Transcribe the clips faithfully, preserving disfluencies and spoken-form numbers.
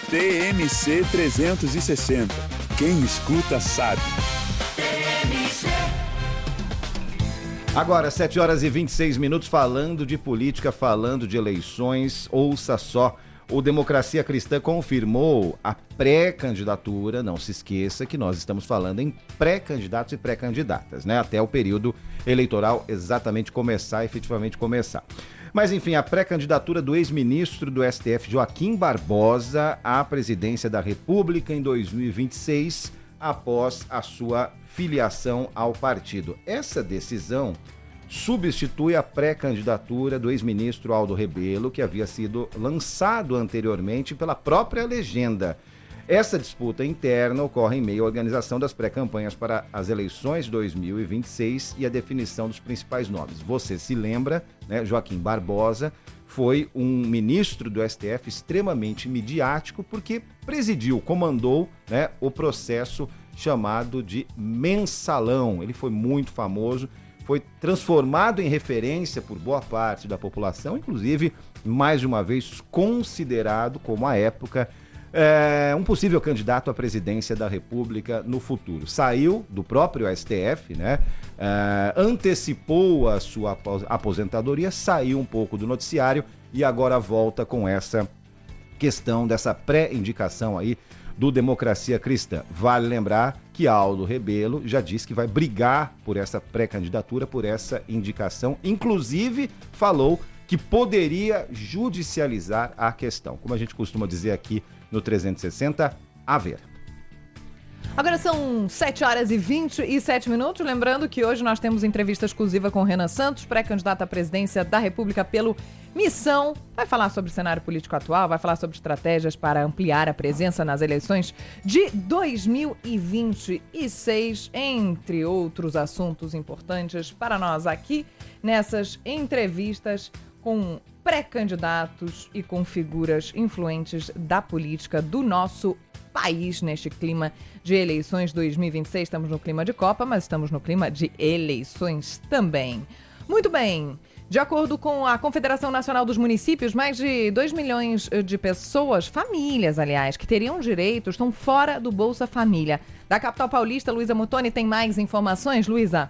T M C trezentos e sessenta. Quem escuta sabe. Agora, sete horas e vinte e seis minutos, falando de política, falando de eleições. Ouça só, o Democracia Cristã confirmou a pré-candidatura. Não se esqueça que nós estamos falando em pré-candidatos e pré-candidatas, né? Até o período eleitoral exatamente começar, efetivamente começar. Mas, enfim, a pré-candidatura do ex-ministro do S T F, Joaquim Barbosa, à presidência da República em dois mil e vinte e seis, após a sua filiação ao partido. Essa decisão substitui a pré-candidatura do ex-ministro Aldo Rebelo, que havia sido lançado anteriormente pela própria legenda. Essa disputa interna ocorre em meio à organização das pré-campanhas para as eleições de dois mil e vinte e seis e a definição dos principais nomes. Você se lembra, né? Joaquim Barbosa foi um ministro do S T F extremamente midiático porque presidiu, comandou, né, o processo chamado de Mensalão. Ele foi muito famoso, foi transformado em referência por boa parte da população, inclusive, mais de uma vez, considerado como, à época, é, um possível candidato à presidência da República no futuro. Saiu do próprio S T F, né? É, antecipou a sua aposentadoria, saiu um pouco do noticiário e agora volta com essa questão dessa pré-indicação aí do Democracia Cristã. Vale lembrar que Aldo Rebelo já disse que vai brigar por essa pré-candidatura, por essa indicação, inclusive falou que poderia judicializar a questão. Como a gente costuma dizer aqui no trezentos e sessenta, a ver. Agora são sete horas e vinte e sete minutos. Lembrando que hoje nós temos entrevista exclusiva com Renan Santos, pré-candidato à presidência da República pelo Missão. Vai falar sobre o cenário político atual, vai falar sobre estratégias para ampliar a presença nas eleições de dois mil e vinte e seis, entre outros assuntos importantes para nós aqui nessas entrevistas com pré-candidatos e com figuras influentes da política do nosso país neste clima de eleições dois mil e vinte e seis. Estamos no clima de Copa, mas estamos no clima de eleições também. Muito bem. De acordo com a Confederação Nacional dos Municípios, mais de dois milhões de pessoas, famílias, aliás, que teriam direito, estão fora do Bolsa Família. Da capital paulista, Luísa Muttoni tem mais informações. Luísa.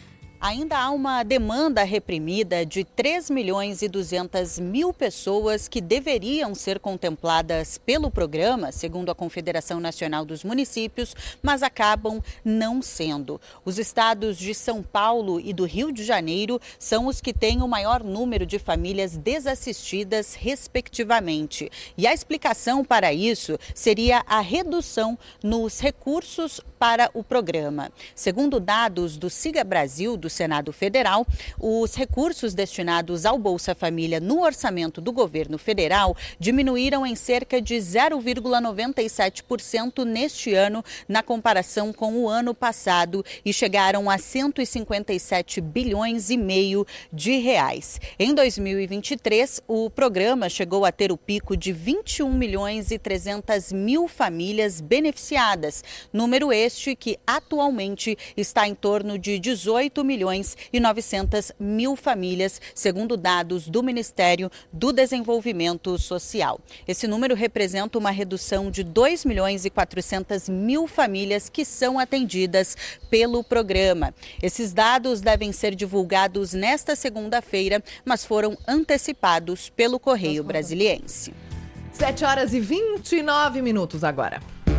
Ainda há uma demanda reprimida de três milhões e duzentas mil pessoas que deveriam ser contempladas pelo programa, segundo a Confederação Nacional dos Municípios, mas acabam não sendo. Os estados de São Paulo e do Rio de Janeiro são os que têm o maior número de famílias desassistidas, respectivamente. E a explicação para isso seria a redução nos recursos para o programa. Segundo dados do Siga Brasil, do Senado Federal, os recursos destinados ao Bolsa Família no orçamento do governo federal diminuíram em cerca de zero vírgula noventa e sete por cento neste ano, na comparação com o ano passado, e chegaram a cento e cinquenta e sete bilhões e meio de reais. Em dois mil e vinte e três, o programa chegou a ter o pico de vinte e um milhões e trezentas mil famílias beneficiadas, número este que atualmente está em torno de dezoito milhões e novecentas mil famílias, segundo dados do Ministério do Desenvolvimento Social. Esse número representa uma redução de dois milhões e quatrocentas mil famílias que são atendidas pelo programa. Esses dados devem ser divulgados nesta segunda-feira, mas foram antecipados pelo Correio Brasiliense. sete horas e vinte e nove minutos agora.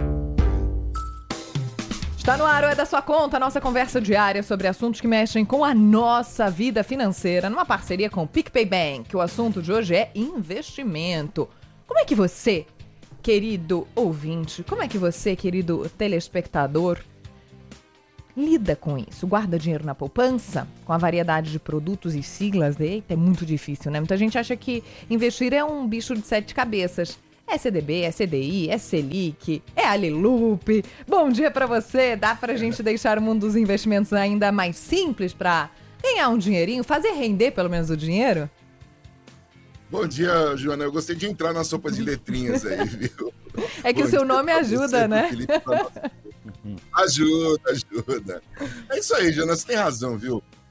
Está no ar, ou é da sua conta, a nossa conversa diária sobre assuntos que mexem com a nossa vida financeira, numa parceria com o PicPay Bank. O assunto de hoje é investimento. Como é que você, querido ouvinte, como é que você, querido telespectador, lida com isso? Guarda dinheiro na poupança? Com a variedade de produtos e siglas? Eita, é muito difícil, né? Muita gente acha que investir é um bicho de sete cabeças. É C D B, é C D I, é Selic, é Alilup. Bom dia pra você. Dá pra gente deixar o mundo dos investimentos ainda mais simples pra ganhar um dinheirinho, fazer render pelo menos o dinheiro? Bom dia, Joana. Eu gostei de entrar na sopa de letrinhas aí, viu? É que Bom o seu nome ajuda, você, né? Ajuda, ajuda. É isso aí, Joana. Você tem razão, viu?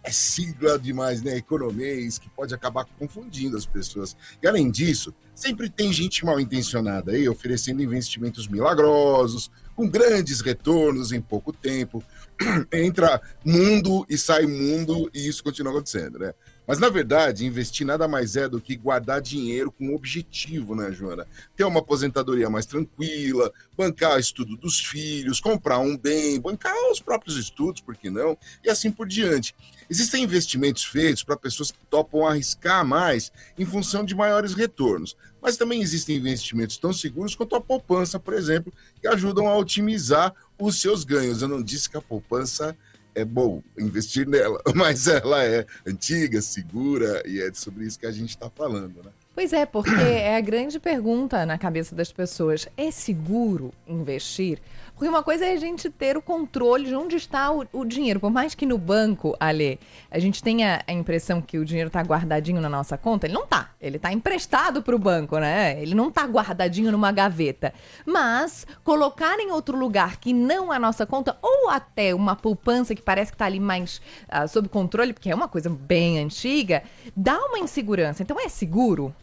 é sigla demais, né? Economês, que pode acabar confundindo as pessoas. E além disso, sempre tem gente mal intencionada aí oferecendo investimentos milagrosos, com grandes retornos em pouco tempo. Entra mundo e sai mundo e isso continua acontecendo, né? Mas, na verdade, investir nada mais é do que guardar dinheiro com objetivo, né, Joana? Ter uma aposentadoria mais tranquila, bancar o estudo dos filhos, comprar um bem, bancar os próprios estudos, por que não? E assim por diante. Existem investimentos feitos para pessoas que topam arriscar mais em função de maiores retornos. Mas também existem investimentos tão seguros quanto a poupança, por exemplo, que ajudam a otimizar os seus ganhos. Eu não disse que a poupança é bom investir nela, mas ela é antiga, segura, e é sobre isso que a gente está falando, né? Pois é, porque é a grande pergunta na cabeça das pessoas. É seguro investir? Porque uma coisa é a gente ter o controle de onde está o, o dinheiro. Por mais que no banco, Ale, a gente tenha a impressão que o dinheiro está guardadinho na nossa conta, ele não está. Ele está emprestado para o banco, né? Ele não está guardadinho numa gaveta. Mas colocar em outro lugar que não a nossa conta, ou até uma poupança que parece que está ali mais uh, sob controle, porque é uma coisa bem antiga, dá uma insegurança. Então é seguro?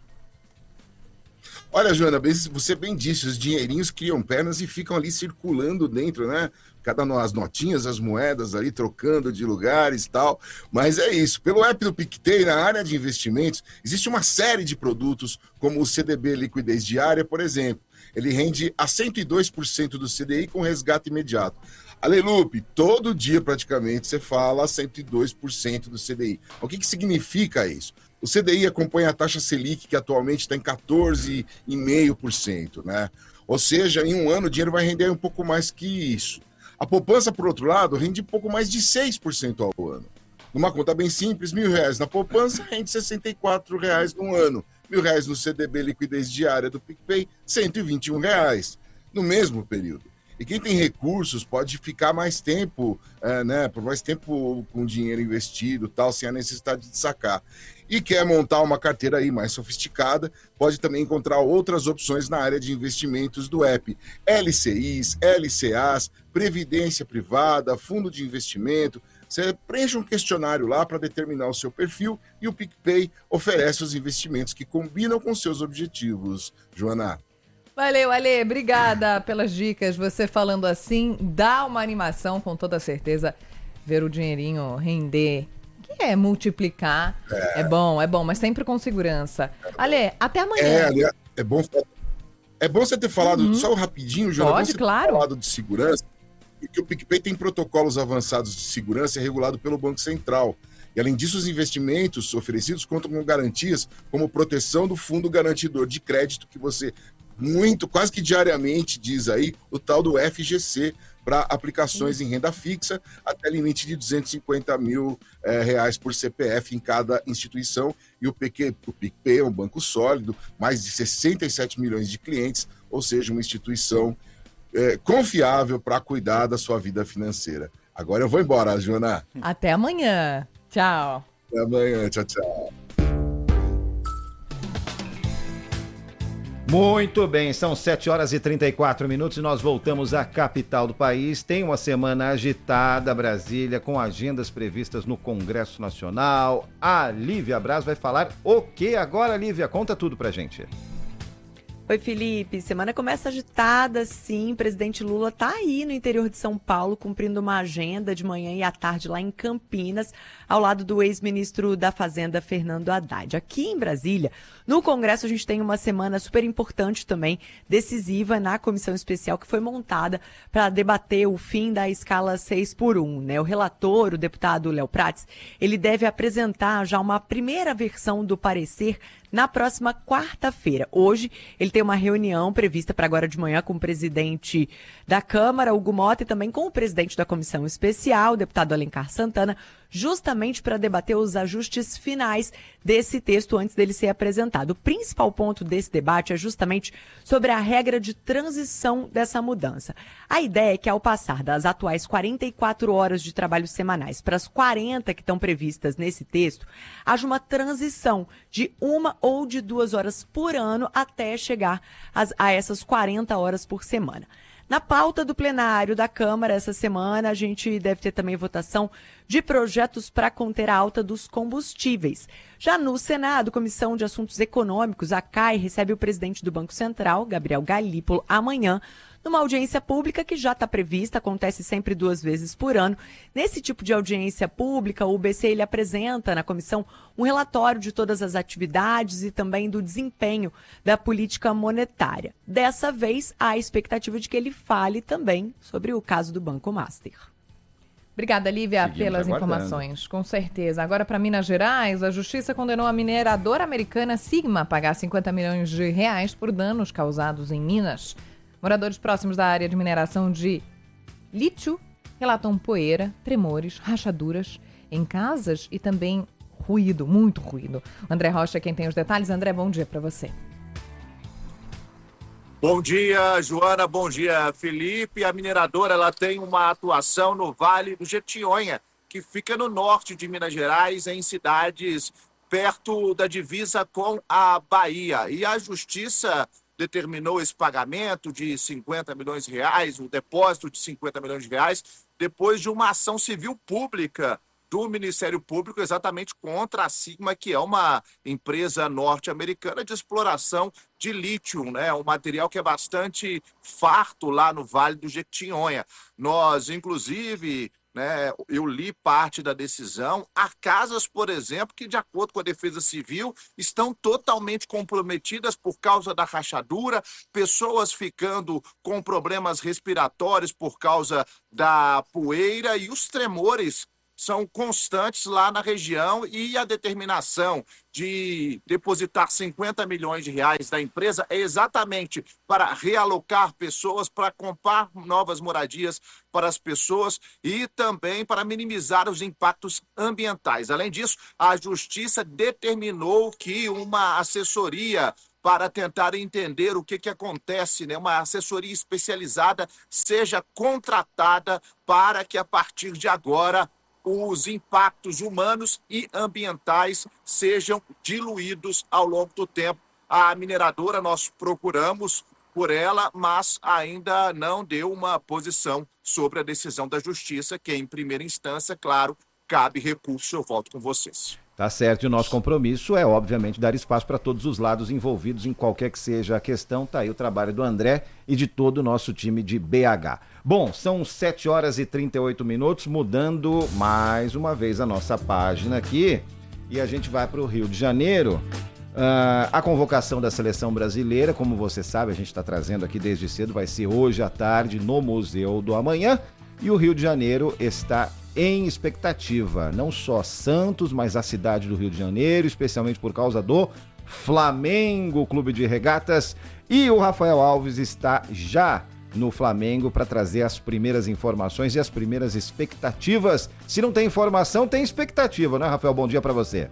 Olha, Joana, você bem disse, os dinheirinhos criam pernas e ficam ali circulando dentro, né? Cada as notinhas, as moedas ali trocando de lugares e tal. Mas é isso. Pelo app do PicPay, na área de investimentos, existe uma série de produtos, como o C D B Liquidez Diária, por exemplo. Ele rende a cento e dois por cento do C D I com resgate imediato. Alelupe, todo dia praticamente você fala cento e dois por cento do C D I. O que, que significa isso? O C D I acompanha a taxa Selic, que atualmente está em quatorze vírgula cinco por cento, né? Ou seja, em um ano o dinheiro vai render um pouco mais que isso. A poupança, por outro lado, rende um pouco mais de seis por cento ao ano. Numa conta bem simples, mil reais na poupança rende sessenta e quatro reais no ano. Mil reais no C D B Liquidez Diária do PicPay, cento e vinte e um reais no mesmo período. E quem tem recursos pode ficar mais tempo, é, né, por mais tempo com dinheiro investido, tal, sem a necessidade de sacar. E quer montar uma carteira aí mais sofisticada, pode também encontrar outras opções na área de investimentos do app. L C Is, L C As, previdência privada, fundo de investimento. Você preenche um questionário lá para determinar o seu perfil e o PicPay oferece os investimentos que combinam com seus objetivos. Joana. Valeu, Ale. Obrigada pelas dicas. Você falando assim, dá uma animação, com toda certeza, ver o dinheirinho render. Que é multiplicar. É, é bom, é bom, mas sempre com segurança. Ale, até amanhã. É, aliás, é bom, é bom você ter falado, uhum. só rapidinho, Joana, Pode, é bom você claro. ter falado de segurança, porque o PicPay tem protocolos avançados de segurança e é regulado pelo Banco Central. E, além disso, os investimentos oferecidos contam com garantias como proteção do fundo garantidor de crédito que você muito, quase que diariamente, diz aí, o tal do F G C, para aplicações em renda fixa, até limite de duzentos e cinquenta mil é, reais por C P F em cada instituição. E o, P Q, o PicPay é um banco sólido, mais de sessenta e sete milhões de clientes, ou seja, uma instituição é, confiável para cuidar da sua vida financeira. Agora eu vou embora, Joana. Até amanhã. Tchau. Até amanhã. Tchau, tchau. Muito bem, são sete horas e trinta e quatro minutos e nós voltamos à capital do país. Tem uma semana agitada, Brasília, com agendas previstas no Congresso Nacional. A Lívia Braz vai falar o que agora, Lívia? Conta tudo pra gente. Oi, Felipe. Semana começa agitada, sim. O presidente Lula está aí no interior de São Paulo, cumprindo uma agenda de manhã e à tarde lá em Campinas, ao lado do ex-ministro da Fazenda, Fernando Haddad. Aqui em Brasília, no Congresso, a gente tem uma semana super importante também, decisiva na comissão especial que foi montada para debater o fim da escala seis por um, né? O relator, o deputado Léo Prates, ele deve apresentar já uma primeira versão do parecer na próxima quarta-feira. Hoje, ele tem uma reunião prevista para agora de manhã com o presidente da Câmara, Hugo Mota, e também com o presidente da comissão especial, o deputado Alencar Santana, justamente para debater os ajustes finais desse texto antes dele ser apresentado. O principal ponto desse debate é justamente sobre a regra de transição dessa mudança. A ideia é que, ao passar das atuais quarenta e quatro horas de trabalho semanais para as quarenta que estão previstas nesse texto, haja uma transição de uma ou de duas horas por ano até chegar às, a essas quarenta horas por semana. Na pauta do plenário da Câmara essa semana, a gente deve ter também votação de projetos para conter a alta dos combustíveis. Já no Senado, a Comissão de Assuntos Econômicos, a C A E, recebe o presidente do Banco Central, Gabriel Galípolo, amanhã, numa audiência pública que já está prevista, acontece sempre duas vezes por ano. Nesse tipo de audiência pública, o B C ele apresenta na comissão um relatório de todas as atividades e também do desempenho da política monetária. Dessa vez, há a expectativa de que ele fale também sobre o caso do Banco Master. Obrigada, Lívia, Seguimos pelas aguardando. informações. Com certeza. Agora, para Minas Gerais, a Justiça condenou a mineradora americana Sigma a pagar cinquenta milhões de reais por danos causados em Minas. Moradores próximos da área de mineração de lítio relatam poeira, tremores, rachaduras em casas e também ruído, muito ruído. O André Rocha é quem tem os detalhes. André, bom dia para você. Bom dia, Joana. Bom dia, Felipe. A mineradora ela tem uma atuação no Vale do Jequitinhonha, que fica no norte de Minas Gerais, em cidades perto da divisa com a Bahia. E a Justiça determinou esse pagamento de cinquenta milhões de reais, o depósito de cinquenta milhões de reais, depois de uma ação civil pública do Ministério Público exatamente contra a Sigma, que é uma empresa norte-americana de exploração de lítio, né? Um material que é bastante farto lá no Vale do Jequitinhonha. Nós, inclusive, né, eu li parte da decisão. Há casas, por exemplo, que, de acordo com a Defesa Civil, estão totalmente comprometidas por causa da rachadura, pessoas ficando com problemas respiratórios por causa da poeira e os tremores são constantes lá na região, e a determinação de depositar cinquenta milhões de reais da empresa é exatamente para realocar pessoas, para comprar novas moradias para as pessoas e também para minimizar os impactos ambientais. Além disso, a Justiça determinou que uma assessoria para tentar entender o que, que acontece, né? Uma assessoria especializada seja contratada para que, a partir de agora, os impactos humanos e ambientais sejam diluídos ao longo do tempo. A mineradora, nós procuramos por ela, mas ainda não deu uma posição sobre a decisão da Justiça, que em primeira instância, claro, cabe recurso. Eu volto com vocês. Tá certo, e o nosso compromisso é, obviamente, dar espaço para todos os lados envolvidos em qualquer que seja a questão. Tá aí o trabalho do André e de todo o nosso time de B H. Bom, são sete horas e trinta e oito minutos, mudando mais uma vez a nossa página aqui, e a gente vai para o Rio de Janeiro. Uh, a convocação da seleção brasileira, como você sabe, a gente está trazendo aqui desde cedo, vai ser hoje à tarde no Museu do Amanhã, e o Rio de Janeiro está em expectativa, não só Santos, mas a cidade do Rio de Janeiro, especialmente por causa do Flamengo, Clube de Regatas, e o Rafael Alves está já no Flamengo para trazer as primeiras informações e as primeiras expectativas. Se não tem informação, tem expectativa, né, Rafael? Bom dia para você.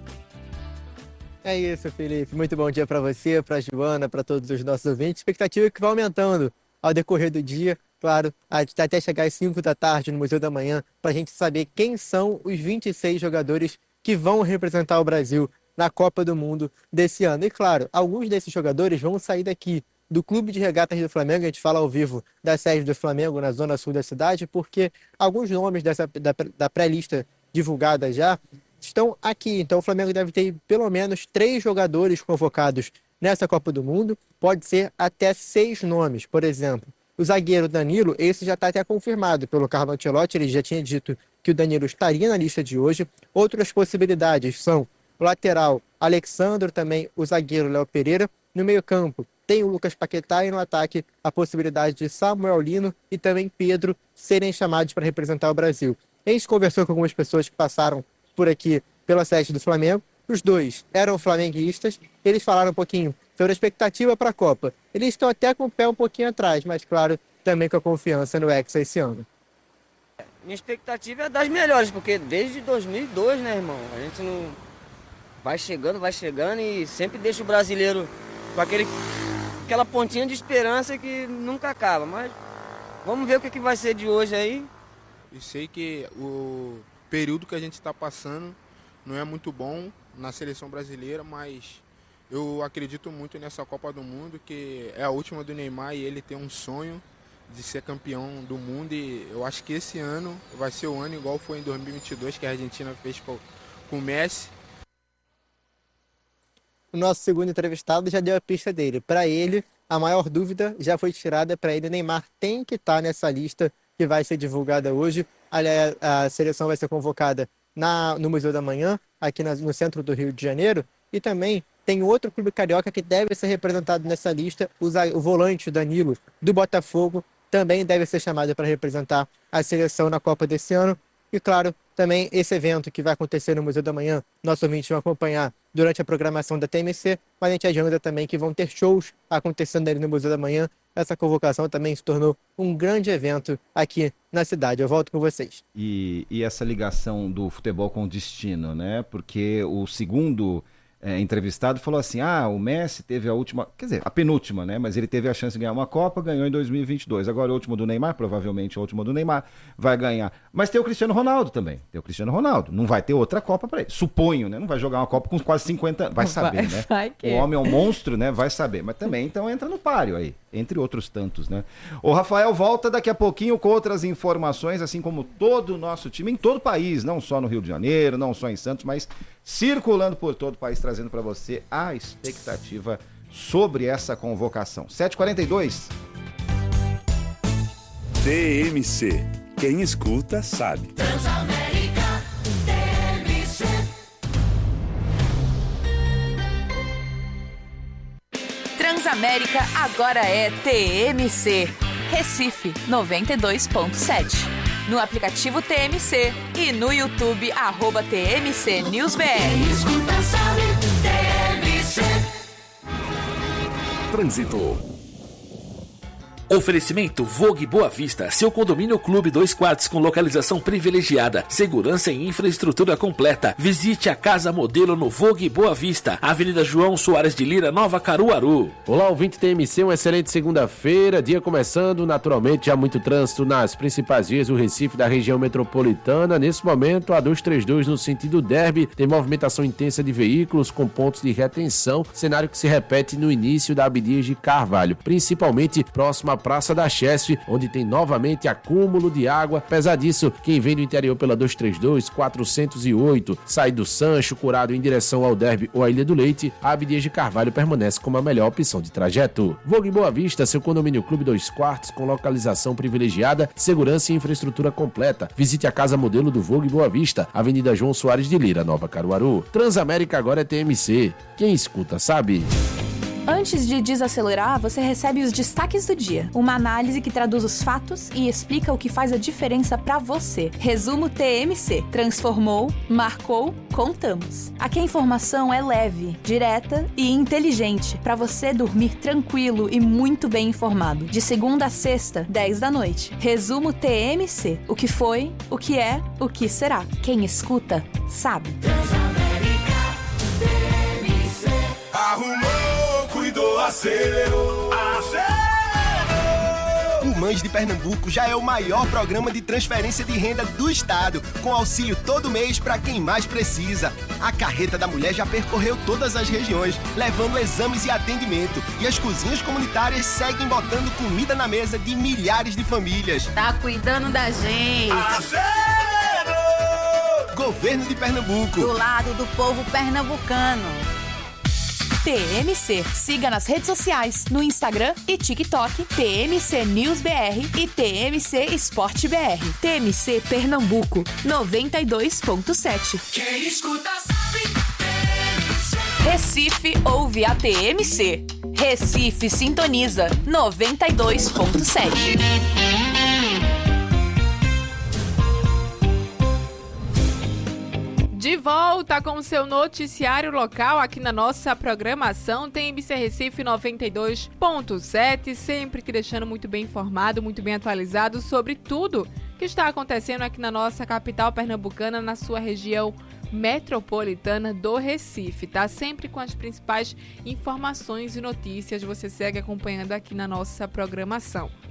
É isso, Felipe. Muito bom dia para você, para a Joana, para todos os nossos ouvintes. Expectativa que vai aumentando ao decorrer do dia. Claro, até chegar às cinco da tarde no Museu da Manhã, para a gente saber quem são os vinte e seis jogadores que vão representar o Brasil na Copa do Mundo desse ano. E claro, alguns desses jogadores vão sair daqui do Clube de Regatas do Flamengo. A gente fala ao vivo da sede do Flamengo na zona sul da cidade, porque alguns nomes dessa, da, da pré-lista divulgada já estão aqui. Então o Flamengo deve ter pelo menos três jogadores convocados nessa Copa do Mundo. Pode ser até seis nomes, por exemplo. O zagueiro Danilo, esse já está até confirmado pelo Carlo Ancelotti, ele já tinha dito que o Danilo estaria na lista de hoje. Outras possibilidades são o lateral Alexandro, também o zagueiro Léo Pereira. No meio-campo tem o Lucas Paquetá, e no ataque a possibilidade de Samuel Lino e também Pedro serem chamados para representar o Brasil. A gente conversou com algumas pessoas que passaram por aqui pela sede do Flamengo. Os dois eram flamenguistas, eles falaram um pouquinho sobre a expectativa para a Copa. Eles estão até com o pé um pouquinho atrás, mas claro, também com a confiança no Hexa esse ano. Minha expectativa é das melhores, porque desde dois mil e dois, né, irmão? A gente não vai chegando, vai chegando e sempre deixa o brasileiro com aquele, aquela pontinha de esperança que nunca acaba. Mas vamos ver o que, que vai ser de hoje aí. E sei que o período que a gente está passando não é muito bom na seleção brasileira, mas eu acredito muito nessa Copa do Mundo, que é a última do Neymar, e ele tem um sonho de ser campeão do mundo, e eu acho que esse ano vai ser o ano igual foi em dois mil e vinte e dois, que a Argentina fez com, com o Messi. O nosso segundo entrevistado já deu a pista dele. Para ele, a maior dúvida já foi tirada. Para ele, Neymar tem que estar nessa lista que vai ser divulgada hoje. Aliás, a seleção vai ser convocada na, no Museu da Manhã, aqui na, no centro do Rio de Janeiro. E também tem outro clube carioca que deve ser representado nessa lista. O, o volante Danilo, do Botafogo, também deve ser chamado para representar a seleção na Copa desse ano. E, claro, também esse evento que vai acontecer no Museu da Manhã, nossos ouvintes vão acompanhar durante a programação da T M C, mas a gente adianta também que vão ter shows acontecendo ali no Museu da Manhã. Essa convocação também se tornou um grande evento aqui na cidade. Eu volto com vocês. E, e essa ligação do futebol com o destino, né? Porque o segundo é, entrevistado falou assim, ah, o Messi teve a última, quer dizer, a penúltima, né? Mas ele teve a chance de ganhar uma Copa, ganhou em dois mil e vinte e dois. Agora o último do Neymar, provavelmente o último do Neymar, vai ganhar. Mas tem o Cristiano Ronaldo também. Tem o Cristiano Ronaldo. Não vai ter outra Copa para ele. Suponho, né? Não vai jogar uma Copa com quase cinquenta anos. Vai saber, vai, né? Vai que... O homem é um monstro, né? Vai saber. Mas também, então, entra no páreo aí. Entre outros tantos, né? O Rafael volta daqui a pouquinho com outras informações, assim como todo o nosso time, em todo o país, não só no Rio de Janeiro, não só em Santos, mas circulando por todo o país, trazendo para você a expectativa sobre essa convocação. sete e quarenta e dois. T M C. Quem escuta, sabe. Transamérica, T M C. Transamérica agora é T M C. Recife noventa e dois ponto sete. No aplicativo T M C e no YouTube, arroba T M C News B R. Quem escuta sabe, T M C. Trânsito. Oferecimento Vogue Boa Vista, seu condomínio clube dois quartos com localização privilegiada, segurança e infraestrutura completa. Visite a casa modelo no Vogue Boa Vista, Avenida João Soares de Lira, Nova Caruaru. Olá, ouvinte T M C, uma excelente segunda-feira, dia começando, naturalmente já muito trânsito nas principais vias do Recife da região metropolitana. Nesse momento, a duzentos e trinta e dois no sentido Derby, tem movimentação intensa de veículos com pontos de retenção, cenário que se repete no início da Abdias de Carvalho, principalmente próximo à Praça da Chesf, onde tem novamente acúmulo de água. Apesar disso, quem vem do interior pela duzentos e trinta e dois, quatrocentos e oito, sai do Sancho, Curado em direção ao Derby ou à Ilha do Leite, a Abdias de Carvalho permanece como a melhor opção de trajeto. Vogue Boa Vista, seu condomínio clube dois quartos com localização privilegiada, segurança e infraestrutura completa. Visite a casa modelo do Vogue Boa Vista, Avenida João Soares de Lira, Nova Caruaru. Transamérica agora é T M C. Quem escuta sabe. Antes de desacelerar, você recebe os destaques do dia. Uma análise que traduz os fatos e explica o que faz a diferença pra você. Resumo T M C. Transformou, marcou, contamos. Aqui a informação é leve, direta e inteligente, pra você dormir tranquilo e muito bem informado. De segunda a sexta, dez da noite. Resumo T M C. O que foi, o que é, o que será. Quem escuta, sabe. Transamérica, T M C. Arrumou, cuidou, acelerou, acelerou. O Mães de Pernambuco já é o maior programa de transferência de renda do estado, com auxílio todo mês para quem mais precisa. A carreta da mulher já percorreu todas as regiões, levando exames e atendimento. E as cozinhas comunitárias seguem botando comida na mesa de milhares de famílias. Tá cuidando da gente. Acelerou! Governo de Pernambuco. Do lado do povo pernambucano. T M C. Siga nas redes sociais, no Instagram e TikTok, T M C News B R e T M C Esporte B R. T M C Pernambuco, noventa e dois ponto sete. Quem escuta sabe, T M C. Recife ouve a T M C. Recife sintoniza, noventa e dois ponto sete. De volta com o seu noticiário local aqui na nossa programação, T M C Recife noventa e dois ponto sete, sempre te deixando muito bem informado, muito bem atualizado sobre tudo que está acontecendo aqui na nossa capital pernambucana, na sua região metropolitana do Recife, tá? Sempre com as principais informações e notícias, você segue acompanhando aqui na nossa programação.